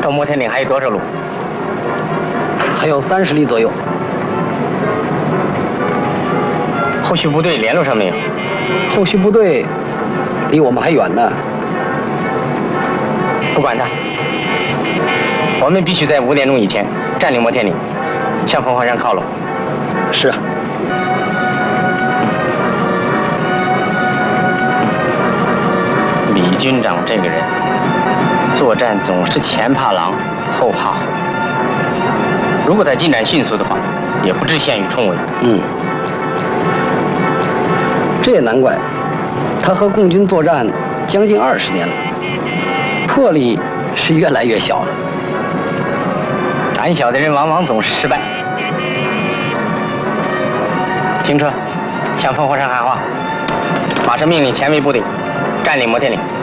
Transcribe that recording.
到摩天岭还有多少路？ 还有30里左右。 后续部队联络上没有？ 后续部队离我们还远呢。 不管他，我们必须在5点钟以前占领摩天岭，向凤凰山靠拢。 是啊。 李军长这个人，作战总是前怕狼后怕虎。如果他进展迅速的话，也不至陷于重围。 这也难怪，他和共军作战将近20年了，魄力是越来越小了。 胆小的人往往总是失败。停车，向凤凰山喊话，马上命令前卫部队占领摩天岭。